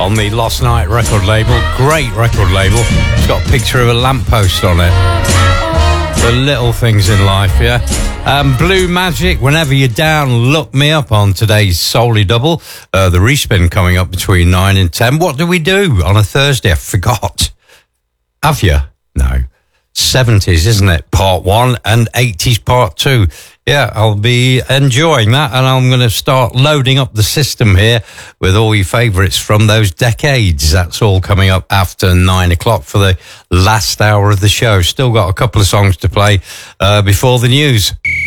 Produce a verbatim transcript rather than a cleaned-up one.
on the Lost Night record label. Great record label. It's got a picture of a lamppost on it. The little things in life, yeah. Um, Blue Magic, whenever you're down, look me up on today's Soully Double. Uh, the respin coming up between nine and ten. What do we do on a Thursday? I forgot. Have you? No. seventies, isn't it? Part one and eighties part two. Yeah, I'll be enjoying that, and I'm going to start loading up the system here with all your favourites from those decades. That's all coming up after nine o'clock for the last hour of the show. Still got a couple of songs to play uh, before the news.